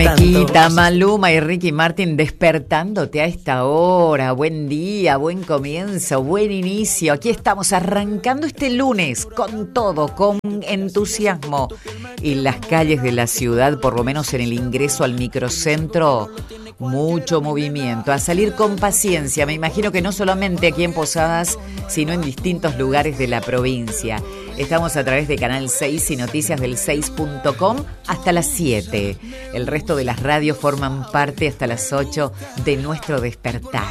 Mejita, Maluma y Ricky Martin despertándote a esta hora. Buen día, buen comienzo, buen inicio. Aquí estamos arrancando este lunes con todo, con entusiasmo. Y las calles de la ciudad, por lo menos en el ingreso al microcentro, mucho movimiento. A salir con paciencia. Me imagino que no solamente aquí en Posadas, sino en distintos lugares de la provincia. Estamos a través de Canal 6 y noticias del 6.com hasta las 7. El resto de las radios forman parte hasta las 8 de nuestro despertar.